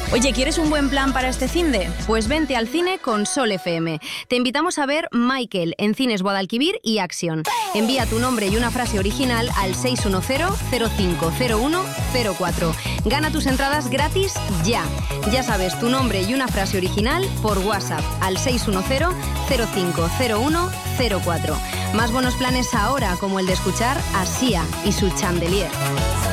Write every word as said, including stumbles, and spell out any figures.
Oye, ¿quieres un buen plan para este finde? Pues vente al cine con Sol F M. Te invitamos a ver Michael en Cines Guadalquivir y Action. Envía tu nombre y una frase original al seis uno cero, cero cinco cero uno cero cuatro. Gana tus entradas gratis ya. Ya sabes, tu nombre y una frase original por WhatsApp al seis uno cero, cero cinco cero uno cero cuatro. Más buenos planes ahora, como el de escuchar a Sia y su Chandelier.